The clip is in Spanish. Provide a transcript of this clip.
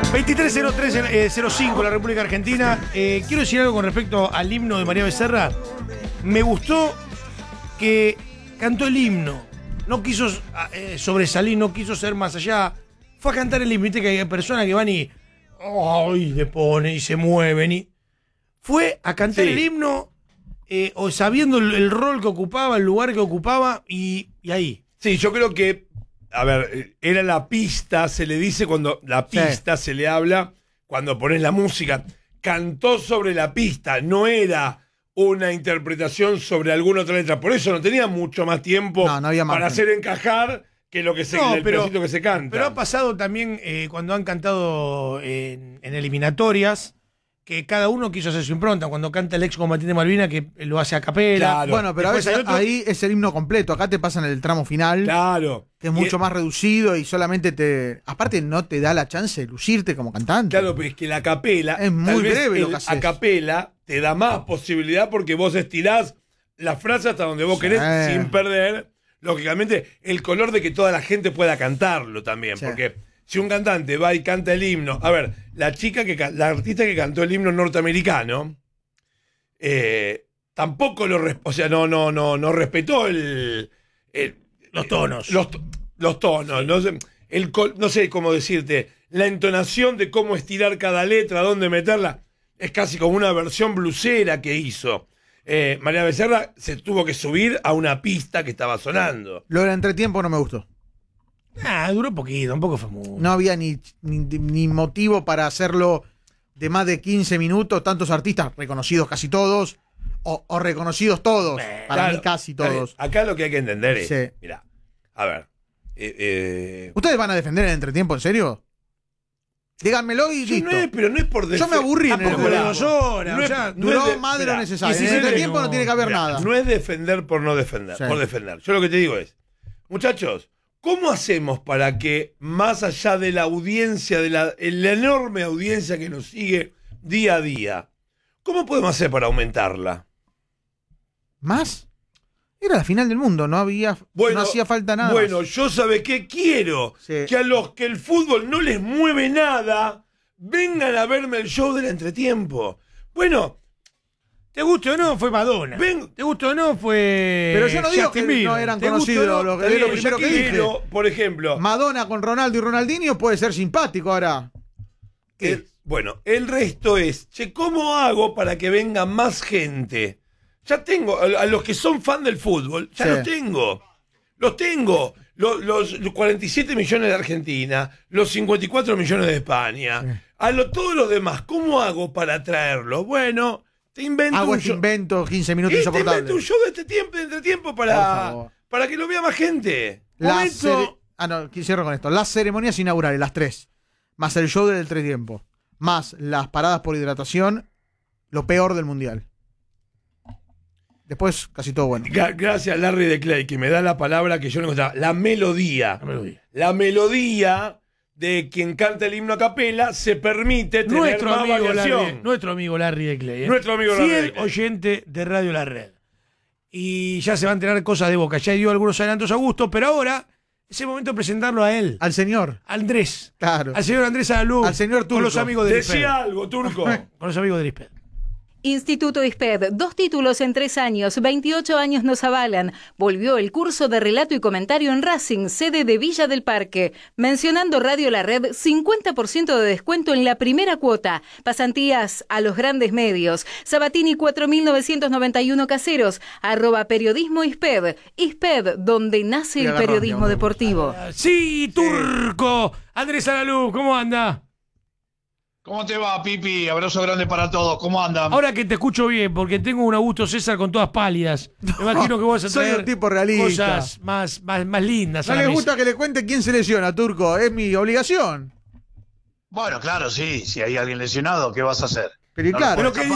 230305, la República Argentina. Quiero decir algo con respecto al himno de María Becerra. Me gustó que cantó el himno. No quiso sobresalir, no quiso ser más allá. Fue a cantar el himno. Viste que hay personas que van y... ¡ay! Le ponen y se mueven. Y fue a cantar el himno o sabiendo el rol que ocupaba, el lugar que ocupaba y ahí. Sí, yo creo que... A ver, era la pista, se le dice cuando la pista se le habla, cuando pones la música. Cantó sobre la pista, no era una interpretación sobre alguna otra letra. Por eso no tenía mucho más tiempo para hacer encajar que lo que se, el pedacito que se canta. Pero ha pasado también cuando han cantado en eliminatorias, que cada uno quiso hacer su impronta. Cuando canta el excombatiente de Malvinas, que lo hace a capela. Claro. Bueno, pero después a veces ahí es el himno completo. Acá te pasan el tramo final. Claro. Que es mucho más reducido y solamente te... Aparte no te da la chance de lucirte como cantante. Claro, pero es que la capela... Es muy breve lo que haces. A capela te da más posibilidad porque vos estirás la frase hasta donde vos querés sin perder, lógicamente, el color de que toda la gente pueda cantarlo también. Porque... si un cantante va y canta el himno... A ver, la artista que cantó el himno norteamericano tampoco lo... O sea, no respetó los tonos. Los tonos. No sé cómo decirte. La entonación de cómo estirar cada letra, dónde meterla. Es casi como una versión blusera que hizo. María Becerra se tuvo que subir a una pista que estaba sonando. Lo del entretiempo no me gustó. Duró poquito, un poco fue mucho. No había ni motivo para hacerlo de más de 15 minutos. Tantos artistas, reconocidos casi todos, o reconocidos todos. Para mí casi todos. Acá lo que hay que entender es, mirá, a ver. ¿Ustedes van a defender el entretiempo, en serio? Díganmelo y listo. Pero no es por yo me aburrí en el programa. 2 horas. Duró más de lo necesario. En el entretiempo no tiene que haber nada. No es defender por no defender, por defender. Yo lo que te digo es, muchachos, ¿cómo hacemos para que, más allá de la audiencia, de la enorme audiencia que nos sigue día a día, cómo podemos hacer para aumentarla? ¿Más? Era la final del mundo, no hacía falta nada. Bueno, yo ¿sabe qué quiero? Que a los que el fútbol no les mueve nada, vengan a verme el show del entretiempo. Bueno... ¿te guste o no? Fue Madonna. ¿Te guste o no? Fue... Pero yo no digo que no eran conocidos. Lo primero que dije. Por ejemplo... Madonna con Ronaldo y Ronaldinho puede ser simpático ahora. Bueno, el resto es... Che, ¿cómo hago para que venga más gente? Ya tengo... A los que son fan del fútbol, ya los tengo. Los tengo. Los 47 millones de Argentina, los 54 millones de España. Todos los demás, ¿cómo hago para atraerlos? Bueno... invento 15 minutos insoportables. Te invento un show de entretiempo para que lo vea más gente. Cierro con esto. Las ceremonias inaugurales, las 3, más el show del entretiempo, más las paradas por hidratación, lo peor del mundial. Después, casi todo bueno. Gracias, Larry de Clay, que me da la palabra que yo no encontraba. La melodía. La melodía de quien canta el himno a capela se permite tener más variación. Nuestro amigo Larry de Clay. Nuestro amigo Larry fiel oyente de Radio La Red. Y ya se van a enterar cosas de Boca. Ya dio algunos adelantos a gusto, pero ahora es el momento de presentarlo a él. Al señor. Andrés. Claro. Al señor Andrés Alalú. Al señor Turco. Con los amigos de Lisped. Decía algo, Turco. Con los amigos de Lisped. Instituto ISPED, 2 títulos en 3 años, 28 años nos avalan. Volvió el curso de relato y comentario en Racing, sede de Villa del Parque. Mencionando Radio La Red, 50% de descuento en la primera cuota. Pasantías a los grandes medios. Sabatini 4991 Caseros, @periodismo ISPED. ISPED, donde nace el periodismo deportivo. Sí, Turco. Andrés Alalú, ¿cómo anda? ¿Cómo te va, Pipi? Abrazo grande para todos. ¿Cómo andan? Ahora que te escucho bien, porque tengo un Augusto César con todas pálidas. Me imagino que vos vas a traer soy un tipo realista. Cosas más lindas. No le gusta que le cuente quién se lesiona, Turco. Es mi obligación. Bueno, claro, sí. Si hay alguien lesionado, ¿qué vas a hacer? Pero claro.